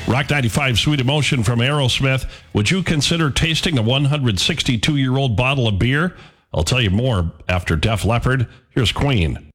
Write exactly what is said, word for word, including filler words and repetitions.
Rock ninety-five Sweet Emotion from Aerosmith. Would you consider tasting a one hundred sixty-two-year-old bottle of beer? I'll tell you more after Def Leppard. Here's Queen.